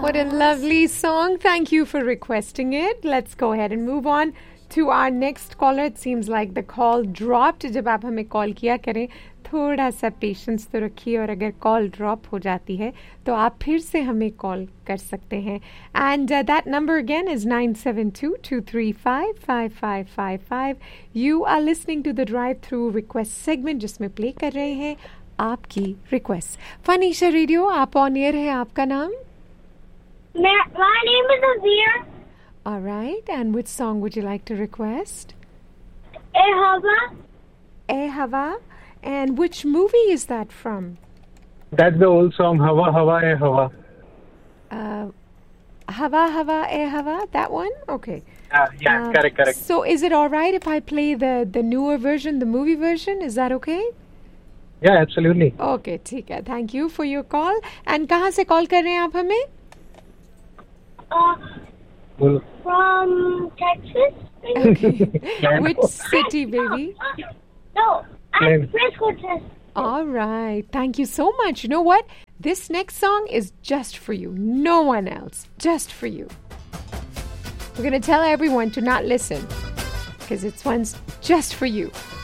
What a lovely song. Thank you for requesting it. Let's go ahead and move on to our next caller. It seems like the call dropped. जब आप हमें call किया करें थोड़ा सा patience तो रखिए और अगर कॉल ड्रॉप हो जाती है तो आप फिर से हमें कॉल कर सकते हैं. And that number again is 9722355555. You are listening to the drive through request segment जिसमें प्ले कर रहे हैं आपकी रिक्वेस्ट. फनीशा रेडियो, आप ऑन एयर है. आपका नाम? My name is Azir. All right, and which song would you like to request? Eh Hava. Eh Hava. And which movie is that from? That's the old song, Hava Hava Eh Hava. Hava Hava Eh Hava, that one? Okay. Yeah, correct. So is it all right if I play the newer version, the movie version? Is that okay? Yeah, absolutely. Okay, ठीक है. Thank you for your call. And कहाँ से call कर रहे हैं आप हमें? From Texas. Which city, baby? No, I'm Frisco, Texas. All right. Thank you so much. You know what? This next song is just for you. No one else. Just for you. We're going to tell everyone to not listen because it's one's just for you.